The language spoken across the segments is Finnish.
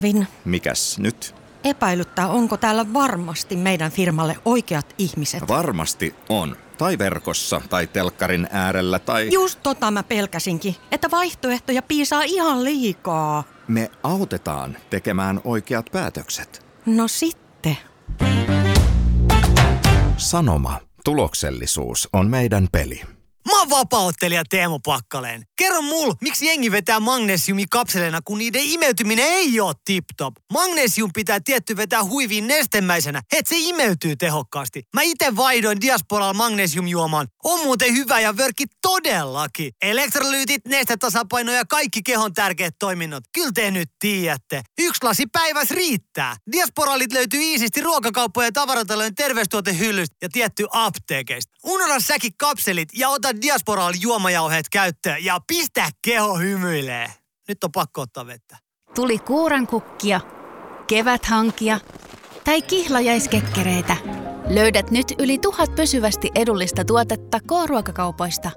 Vin, Mikäs nyt? epäilyttää, onko täällä varmasti meidän firmalle oikeat ihmiset. Varmasti on. Tai verkossa, tai telkkarin äärellä, tai... Just tota mä pelkäsinkin, että vaihtoehtoja piisaa ihan liikaa. Me autetaan tekemään oikeat päätökset. No sitten. Sanoma. Tuloksellisuus on meidän peli. Mä oon vapaa-ottelija Teemu Pakkaleen. Kerro mulle, miksi jengi vetää magnesiumikapseleina, kun niiden imeytyminen ei oo tip-top. Magnesium pitää tietty vetää huiviin nestemäisenä, et se imeytyy tehokkaasti. Mä ite vaihdoin Diasporalla magnesiumjuomaan. On muuten hyvä ja vörkki todellakin. Elektrolyytit, nestetasapaino ja kaikki kehon tärkeät toiminnot. Kyllä te nyt tiedätte. 1 lasi päivässä riittää. Diasporalit löytyy iisisti ruokakauppojen ja tavaratalojen terveystuotehyllystä ja tietty apteekeista. Unohda säkin kapselit ja ota Diasporal juomajauheet käyttöön ja pistä keho hymyilee. Nyt on pakko ottaa vettä. Tuli kuurankukkia, keväthankia tai kihlajaiskekkereitä. Löydät nyt yli 1000 pysyvästi edullista tuotetta K-ruokakaupoista.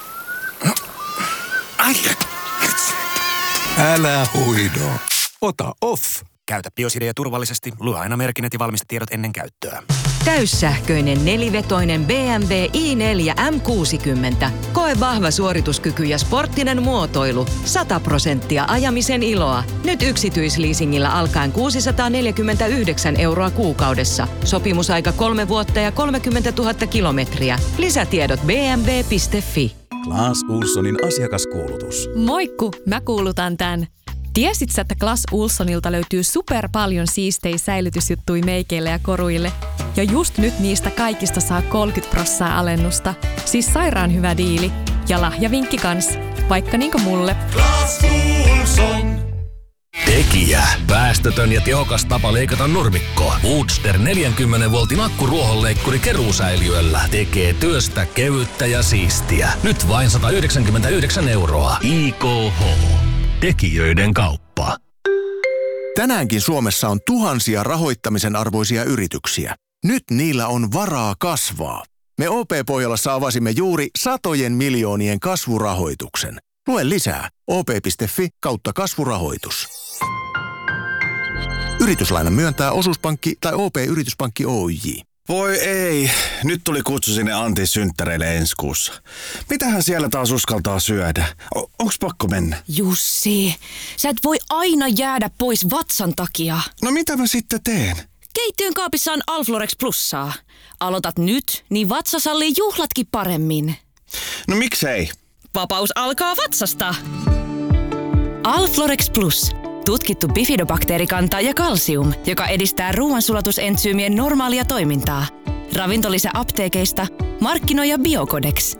Älä huido. Ota off. Käytä Biosidea turvallisesti. Lue aina merkinnät ja valmistetiedot ennen käyttöä. Täyssähköinen nelivetoinen BMW i4 M60. Koe vahva suorituskyky ja sporttinen muotoilu. 100% ajamisen iloa. Nyt yksityisleasingillä alkaen 649 € kuukaudessa. Sopimusaika 3 vuotta ja 30 000 kilometriä. Lisätiedot bmw.fi. Clas Ohlsonin asiakaskuulutus. Moikku, mä kuulutan tän. Tiesit sä, että Clas Ohlsonilta löytyy super paljon siistejä säilytysjuttuja meikeille ja koruille? Ja just nyt niistä kaikista saa 30% alennusta. Siis sairaan hyvä diili. Ja lahjavinkki kans. Vaikka niinku mulle. Clas Ohlson. Tekijä. Päästötön ja tehokas tapa leikata nurmikkoa. Woodster 40 voltin akkuruohonleikkuri keruusäiliöllä tekee työstä kevyttä ja siistiä. Nyt vain 199 €. IKH. Tekijöiden kauppa. Tänäänkin Suomessa on tuhansia rahoittamisen arvoisia yrityksiä. Nyt niillä on varaa kasvaa. Me OP-Pohjolassa avasimme juuri satojen miljoonien kasvurahoituksen. Lue lisää op.fi/kasvurahoitus. Yrityslainan myöntää Osuuspankki tai OP-yrityspankki Oyj. Voi ei, nyt tuli kutsu sinne Antin synttäreille ensi kuussa. Mitähän siellä taas uskaltaa syödä? Onks pakko mennä? Jussi, sä et voi aina jäädä pois vatsan takia. No mitä mä sitten teen? Keittiön kaapissa on Alflorex Plussaa. Aloitat nyt, niin vatsa sallii juhlatkin paremmin. No miksei? Vapaus alkaa vatsasta. Alflorex Plus. Tutkittu bifidobakteerikanta ja kalsium, joka edistää ruoansulatusentsyymien normaalia toimintaa. Ravintolisä apteekeista, markkinoija Biocodex.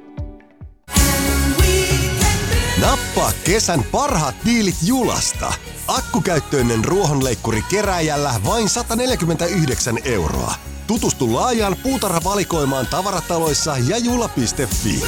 Nappaa kesän parhaat diilit Julasta. Akkukäyttöinen ruohonleikkuri kerääjällä vain 149 €. Tutustu laajaan puutarhavalikoimaan tavarataloissa ja jula.fi.